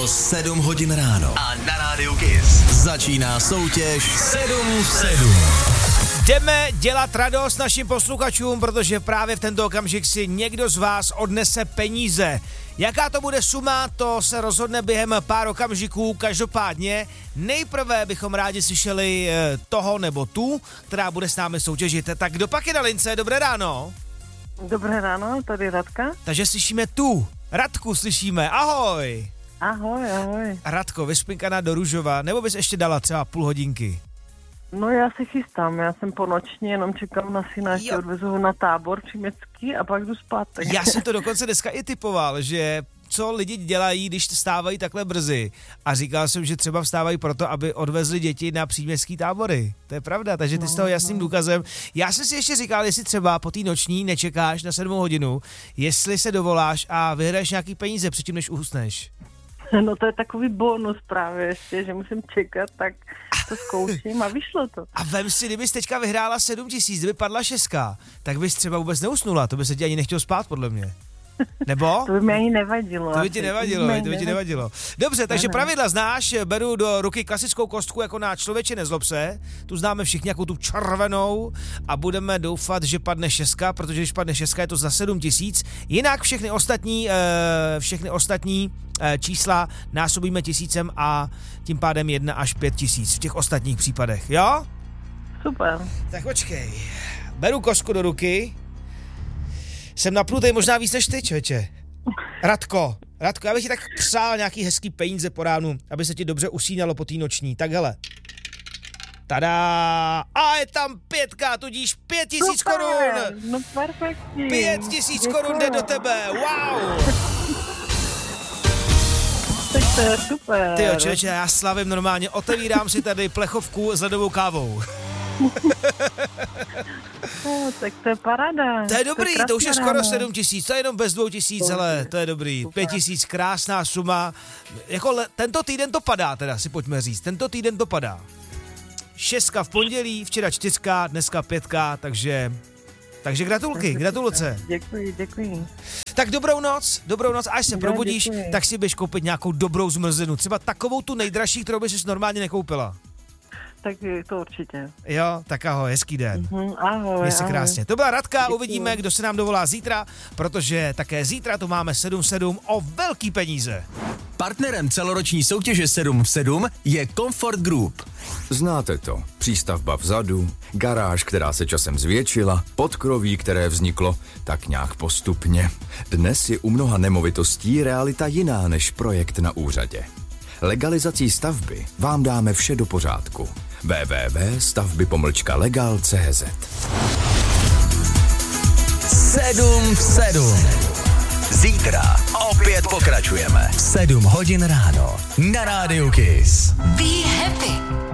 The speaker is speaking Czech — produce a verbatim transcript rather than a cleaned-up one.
Bylo sedm hodin ráno. A na rádiu Kiss začíná soutěž sedm v sedm. Jdeme dělat radost našim posluchačům, protože právě v tento okamžik si někdo z vás odnese peníze. Jaká to bude suma, to se rozhodne během pár okamžiků. Každopádně nejprve bychom rádi slyšeli toho nebo tu, která bude s námi soutěžit. Tak kdo pak je na lince? Dobré ráno. Dobré ráno, tady Radka. Takže slyšíme tu. Radku slyšíme. Ahoj. Ahoj, ahoj. Radko, vyspinkaná do růžova, nebo bys ještě dala třeba půl hodinky? No já se chystám, já jsem po noční, jenom čekám na syna, ještě odvezu ho na tábor příměstský a pak jdu spát. Tak. Já jsem to dokonce dneska i typoval, že co lidi dělají, když vstávají takhle brzy. A říkal jsem, že třeba vstávají proto, aby odvezli děti na příměstský tábory. To je pravda, takže ty no, s toho jasným no. důkazem. Já jsem si ještě říkal, jestli třeba po té noční nečekáš na sedmou hodinu, jestli se dovoláš a vyhraješ nějaký peníze předtím, než uhusneš. No to je takový bonus právě ještě, že musím čekat, tak to zkouším a vyšlo to. A vem si, kdybys teďka vyhrála sedm tisíc, kdyby padla šestka, tak bys třeba vůbec neusnula, to by se ti ani nechtěl spát, podle mě. Nebo? To by mi ani nevadilo. To by ti nevadilo, to by ti nevadilo. Dobře, takže pravidla znáš, beru do ruky klasickou kostku jako na Člověče nezlob se, tu známe všichni jako tu červenou a budeme doufat, že padne šestka, protože když padne šestka, je to za sedm tisíc. Jinak všechny ostatní, všechny ostatní čísla násobíme tisícem a tím pádem jedna až pět tisíc v těch ostatních případech, jo? Super. Tak počkej, beru kostku do ruky. Jsem napnutý možná víc než ty, člověče. Radko, Radko, já bych ti tak přál nějaký hezký peníze po ránu, aby se ti dobře usínalo po té noční. Tak hele. Tada! A je tam pětka, tudíž pět tisíc korun! No perfektní. Pět tisíc korun jde do tebe, wow! Tak to je super. Tyjo, člověče, já slavím normálně, otevírám si tady plechovku s ledovou kávou. No, tak to je paráda. To je dobrý, to, to už je skoro ráno. sedm tisíc, to je jenom bez dvou tisíc, ale to je dobrý. Super. Pět tisíc, krásná suma. Jako le, tento týden to padá teda, si pojďme říct, tento týden to padá. Šestka v pondělí, včera čtyřka, dneska pětka, takže... Takže gratulky, gratulace. Děkuji, děkuji. Tak dobrou noc, dobrou noc, až se Já probudíš, děkuji. tak si běž koupit nějakou dobrou zmrzlinu. Třeba takovou tu nejdražší, kterou bys si normálně nekoupila. Tak to určitě. Jo, tak ahoj, hezký den. Mhm, ahoj, Měj se ahoj. krásně. To byla Radka, Děkuji. uvidíme, kdo se nám dovolá zítra, protože také zítra tu máme sedm sedm o velký peníze. Partnerem celoroční soutěže sedm v sedm je Comfort Group. Znáte to. Přístavba vzadu, garáž, která se časem zvětšila, podkroví, které vzniklo tak nějak postupně. Dnes je u mnoha nemovitostí realita jiná než projekt na úřadě. Legalizací stavby vám dáme vše do pořádku. w w w tečka stavby pomlčka legal tečka c z sedm v sedm. Zítra opět pokračujeme. sedm hodin ráno na rádiu Kiss. Be happy.